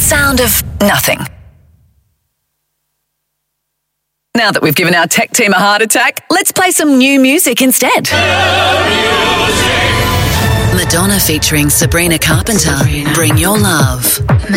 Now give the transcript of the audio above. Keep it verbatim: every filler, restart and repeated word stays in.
sound of nothing. Now that we've given our tech team a heart attack, let's play some new music instead. Madonna featuring Sabrina Carpenter, Bring Your Love.